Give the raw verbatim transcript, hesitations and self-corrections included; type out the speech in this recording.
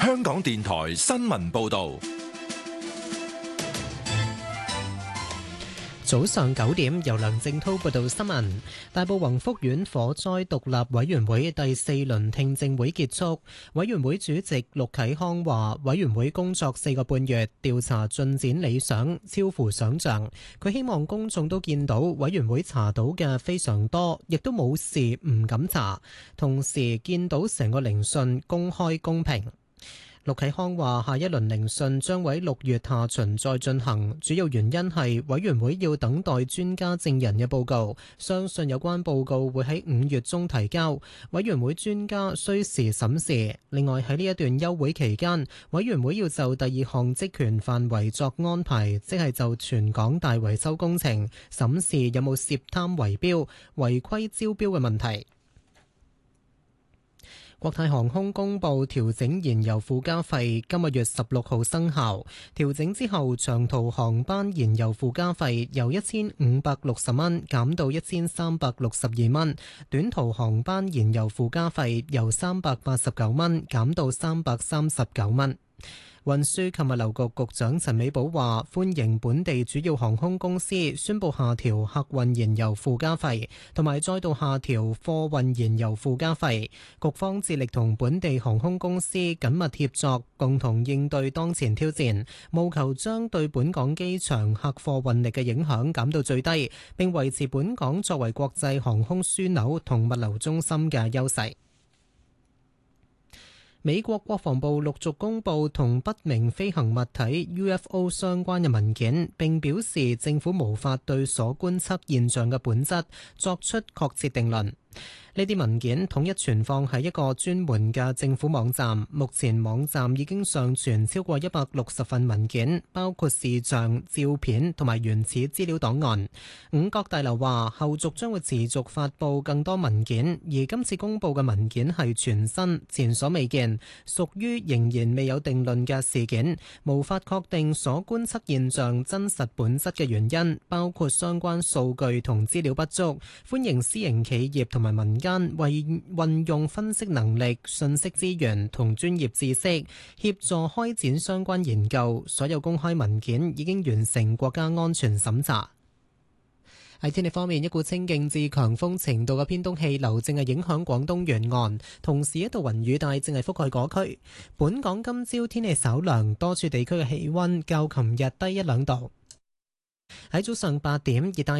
香港電台新聞報道。 早上九點，由梁正滔報道新聞。大埔宏福苑火災獨立委員會第四輪聽證會結束，委員會主席陸啟康話，委員會工作四個半月，調查進展理想，超乎想象。佢希望公眾都見到委員會查到嘅非常多，亦都冇事唔敢查，同時見到成個聆訊公開公平。陸啟康話：下一輪聆訊將喺六月下旬再進行，主要原因係委員會要等待專家證人嘅報告，相信有關報告會喺五月中提交，委員會專家需時審視。另外喺呢一段休會期間，委員會要就第二項職權範圍作安排，即係就全港大維修工程審視有冇涉貪圍標、違規招標嘅問題。國泰航空公布調整燃油附加費，今個月十六號生效。調整之後，長途航班燃油附加費由一千五百六十蚊減到一千三百六十二蚊，短途航班燃油附加費由三百八十九蚊減到三百三十九蚊。運輸及物流局局長陳美寶話：歡迎本地主要航空公司宣布下調客運燃油附加費，同埋再度下調貨運燃油附加費。局方致力同本地航空公司緊密協作，共同應對當前挑戰，務求將對本港機場客貨運力嘅影響減到最低，並維持本港作為國際航空樞紐同物流中心嘅優勢。美國國防部陸續公布同不明飛行物體 U F O 相關嘅文件，並表示政府無法對所觀測現象嘅本質作出確切定論。呢啲文件統一存放喺一個專門嘅政府網站，目前網站已經上傳超過一百六十份文件，包括視像、照片同埋原始資料檔案。五角大樓話，後續將會持續發布更多文件，而今次公布嘅文件係全新、前所未見，屬於仍然未有定論嘅事件，無法確定所觀測現象真實本質嘅原因，包括相關數據同資料不足。歡迎私營企業同埋民間為運用分析能力、信息資源同專業知識，協助開展相關研究。所有公開文件已經完成國家安全審查。喺天氣方面，一股清勁至強風程度嘅偏東氣流正係影響廣東沿岸，同時一道雲雨帶正係覆蓋嗰區。本港今朝天氣稍涼，多處地區嘅氣溫較琴日低一兩度。喺早上八點，熱帶